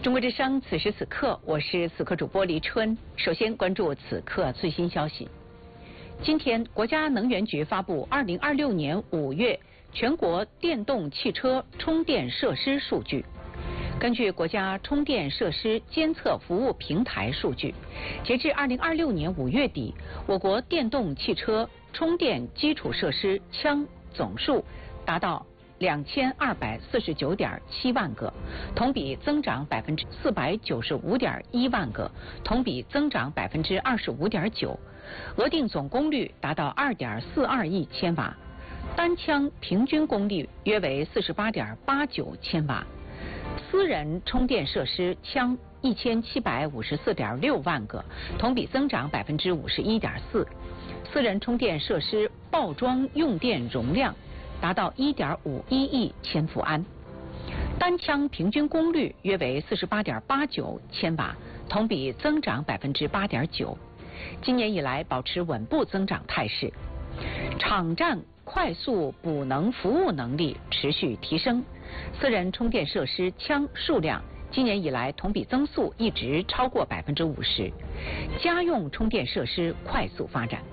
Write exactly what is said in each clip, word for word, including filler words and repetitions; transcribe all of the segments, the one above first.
中国之声，此时此刻，我是此刻主播黎春。首先关注此刻最新消息。今天，国家能源局发布二零二六年五月全国电动汽车充电设施数据。根据国家充电设施监测服务平台数据，截至二零二六年五月底，我国电动汽车充电基础设施枪总数达到两千二百四十九点七万个，同比增长百分之四百九十五点一万个，同比增长百分之二十五点九，额定总功率达到二点四二亿千瓦，单枪平均功率约为四十八点八九千瓦。私人充电设施枪一千七百五十四点六万个，同比增长百分之五十一点四。私人充电设施报装用电容量达到一点五一亿千伏安，单枪平均功率约为四十八点八九千瓦，同比增长百分之八点九。今年以来保持稳步增长态势，场站快速补能服务能力持续提升，私人充电设施枪数量今年以来同比增速一直超过百分之五十，家用充电设施快速发展。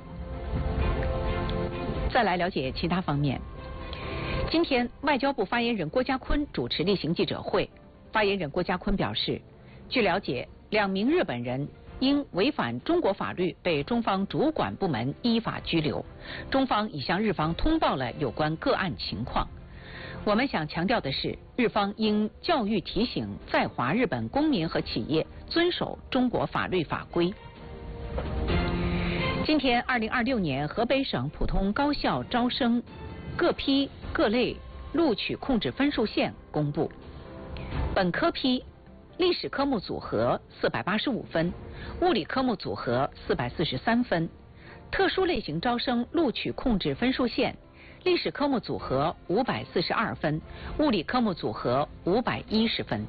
再来了解其他方面。今天，外交部发言人郭家坤主持例行记者会。发言人郭家坤表示，据了解，两名日本人因违反中国法律被中方主管部门依法拘留，中方已向日方通报了有关个案情况。我们想强调的是，日方应教育提醒在华日本公民和企业遵守中国法律法规。今天，二零二六年河北省普通高校招生各批各类录取控制分数线公布。本科批历史科目组合四百八十五分，物理科目组合四百四十三分。特殊类型招生录取控制分数线，历史科目组合五百四十二分，物理科目组合五百一十分。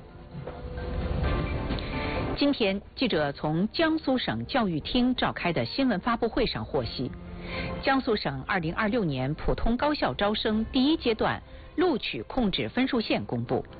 今天，记者从江苏省教育厅召开的新闻发布会上获悉，江苏省二零二六年普通高校招生第一阶段录取控制分数线公布。